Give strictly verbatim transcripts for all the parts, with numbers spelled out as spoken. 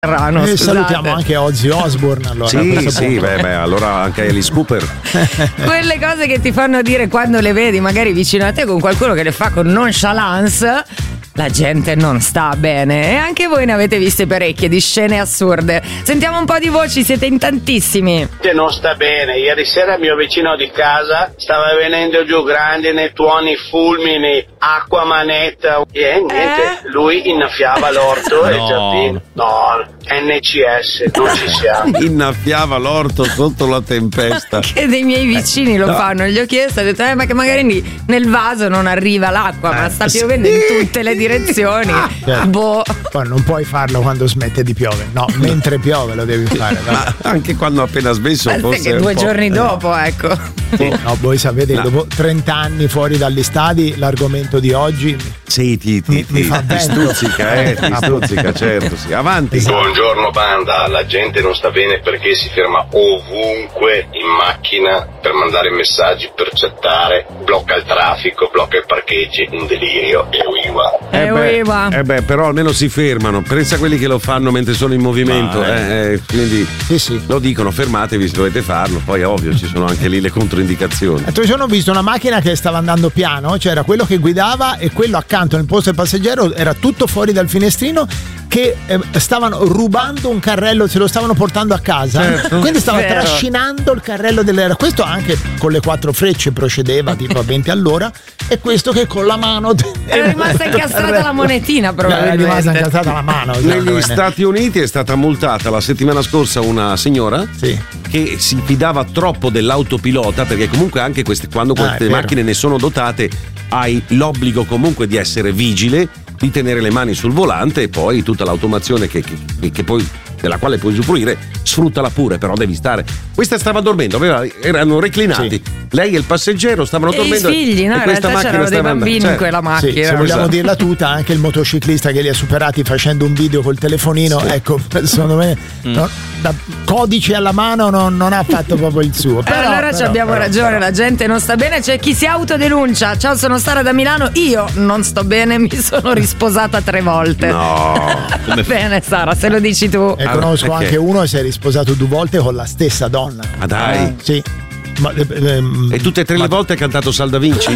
Rano, e salutiamo anche Ozzy Osbourne. Allora, sì, sì, beh, beh, allora anche Alice Cooper. Quelle cose che ti fanno dire quando le vedi magari vicino a te con qualcuno che le fa con nonchalance, la gente non sta bene. E anche voi ne avete viste parecchie di scene assurde. Sentiamo un po' di voci, siete in tantissimi. Non sta bene. Ieri sera il mio vicino di casa stava venendo giù grandine, tuoni, fulmini, acqua, manetta e niente, eh? Lui innaffiava l'orto e il giardino. No, N C S, non ci siamo. Innaffiava l'orto sotto la tempesta. Che dei miei vicini lo no. fanno. Gli ho chiesto, ho detto, eh, ma che magari nel vaso non arriva l'acqua, ma sta piovendo sì. in tutte le direzioni. Ah, certo. Boh. Poi non puoi farlo quando smette di piovere, no, mentre piove lo devi fare. Ma anche quando appena smesso. Forse che due giorni dopo, ecco. Sì. No, voi sapete, no. dopo trenta anni fuori dagli stadi, l'argomento di oggi sì, ti, ti, mi, ti, mi ti stuzzica, eh, ti stuzzica, certo, sì. Avanti. Buongiorno banda, la gente non sta bene perché si ferma ovunque in macchina per mandare messaggi, per chattare, blocca il traffico, blocca i parcheggi, un delirio, e uiva. Eh beh, eh beh, però almeno si fermano, pensa a quelli che lo fanno mentre sono in movimento, ah, eh, eh, quindi sì, sì. lo dicono, fermatevi se dovete farlo, poi è ovvio ci sono anche lì le controindicazioni. L'altro giorno ho visto una macchina che stava andando piano, c'era quello che guidava e quello accanto nel posto del passeggero era tutto fuori dal finestrino, che eh, stavano rubando un carrello, se lo stavano portando a casa, certo. quindi stava Vero. trascinando il carrello dell'era. Questo anche con le quattro frecce procedeva tipo a venti all'ora, e questo che con la mano è rimasta incastrata la monetina, probabilmente è rimasta incastrata la mano. Negli Stati Uniti è stata multata la settimana scorsa una signora sì. che si fidava troppo dell'autopilota, perché comunque anche queste, quando queste ah, macchine ne sono dotate, hai l'obbligo comunque di essere vigile, di tenere le mani sul volante, e poi tutta l'automazione che, che, che poi della quale puoi usufruire, sfruttala pure, però devi stare. Questa stava dormendo, aveva, erano reclinati, sì. lei e il passeggero stavano e dormendo. I figli, no? E in questa realtà macchina c'erano dei bambini andando. in quella macchina. Sì, se vogliamo dirla tutta, anche il motociclista che li ha superati facendo un video col telefonino, sì. ecco, secondo me mm. no, da codice alla mano non, non ha fatto proprio il suo. Però, allora però, abbiamo però, ragione, però. la gente non sta bene, c'è chi si autodenuncia. Ciao, sono Sara da Milano, io non sto bene, mi sono risposata tre volte. No. Bene Sara, se lo dici tu. E conosco perché? anche uno che si è risposato due volte con la stessa donna. Ma dai. Eh, sì. Ma, ehm, e tutte e tre ma... le volte ha cantato Salda Vinci?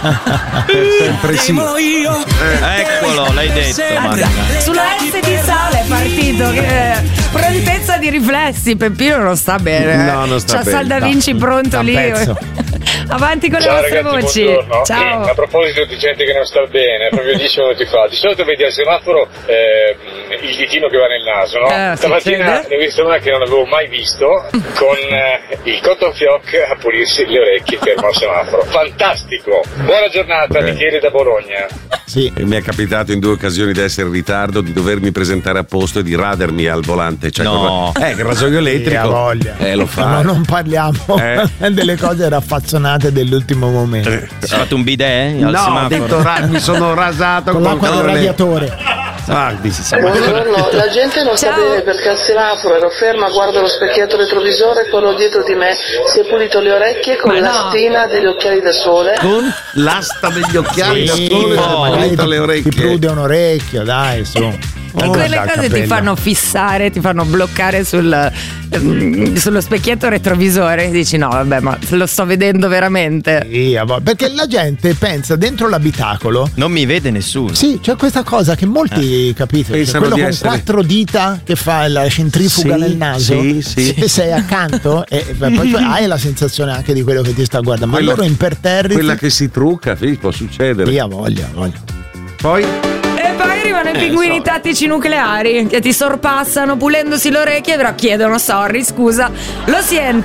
Sempre sì. Eh. Eccolo, l'hai detto. Sulla S di sale è partito. Che prontezza di riflessi. Peppino non sta bene. No, non sta C'ha bene. Salda Vinci no, pronto lì. Avanti con le Ciao vostre ragazzi, voci. buongiorno. Ciao. Eh, a proposito di gente che non sta bene, proprio dieci minuti fa, di solito vedi al semaforo eh, il ditino che va nel naso, no? Eh, Stamattina ne ho visto una che non avevo mai visto, con eh, il cotton fioc a pulirsi le orecchie fermo al semaforo. Fantastico! Buona giornata, eh. Michele da Bologna. Sì. E mi è capitato in due occasioni di essere in ritardo, di dovermi presentare a posto e di radermi al volante. Cioè, no. con... Eh, che il rasoio elettrico. Sì, voglia. Eh, lo fa. No, non parliamo eh. delle cose raffazzonate dell'ultimo momento. Eh. Hai fatto un bidet? Al no, semaforo? ho detto, ra- mi sono rasato con l'acqua del radiatore. Guardi, buongiorno, la gente non sta bene perché al semaforo ero ferma, guardo lo specchietto retrovisore e quello dietro di me si è pulito le orecchie con Ma l'astina no. degli occhiali da sole. Con l'asta degli occhiali sì, da sole, no, magari ti, le orecchie. Ti prude un orecchio, dai, su. E Oh, quelle cose ti fanno fissare, ti fanno bloccare sul, sullo specchietto retrovisore. Dici no, vabbè, ma lo sto vedendo veramente. Sì, perché la gente pensa dentro l'abitacolo. Non mi vede nessuno. Sì, c'è questa cosa che molti, eh. capito? C'è quello con essere... quattro dita che fa la centrifuga sì, nel naso. Sì, sì. Se sei accanto e beh, poi hai la sensazione anche di quello che ti sta guardando. Ma quella, loro imperterriti. Quella che si trucca, sì, può succedere. Sì, ha voglia, voglia. Poi. Poi arrivano i pinguini tattici nucleari che ti sorpassano pulendosi le orecchie, però chiedono sorry, scusa. Lo senti?